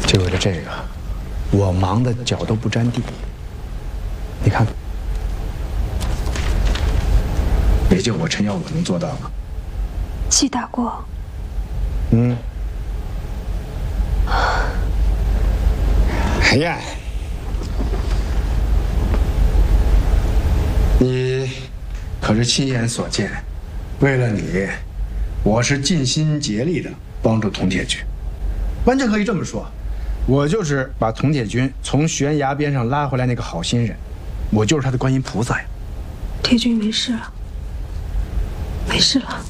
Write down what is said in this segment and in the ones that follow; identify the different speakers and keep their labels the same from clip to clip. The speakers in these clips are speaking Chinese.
Speaker 1: 就为了这个，我忙得脚都不沾地。你看，也就我陈耀武能做到了。
Speaker 2: 记打过。
Speaker 1: 嗯。海燕，你可是亲眼所见，为了你，我是尽心竭力的帮助童铁军。完全可以这么说，我就是把童铁军从悬崖边上拉回来那个好心人，我就是他的观音菩萨呀。
Speaker 2: 铁军没事了，没事了。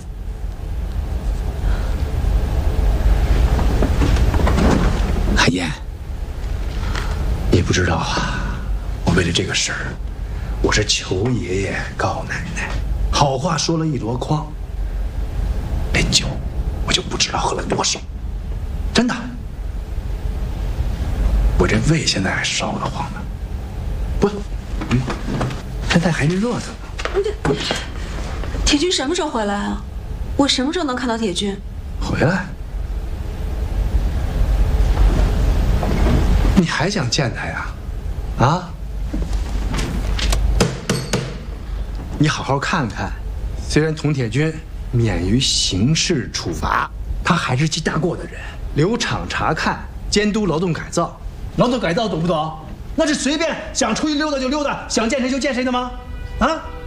Speaker 1: 海燕，你不知道啊，我为了这个事儿，我是求爷爷告奶奶，好话说了一箩筐，那酒我就不知道喝了多少。真的，我这胃现在还烧得慌呢。不，现在还热着呢。
Speaker 2: 铁军什么时候回来啊？我什么时候能看到铁军？
Speaker 1: 回来？你还想见他呀？啊？你好好看看，虽然童铁军免于刑事处罚，他还是记大过的人。留厂查看，监督劳动改造。劳动改造懂不懂？那是随便想出去溜达就溜达，想见谁就见谁的吗？啊？